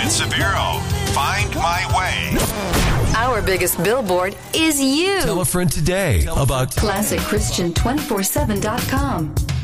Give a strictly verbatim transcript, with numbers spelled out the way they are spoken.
and Severo. Find my way. Our biggest billboard is you. Tell a friend today about Classic Christian two forty-seven dot com.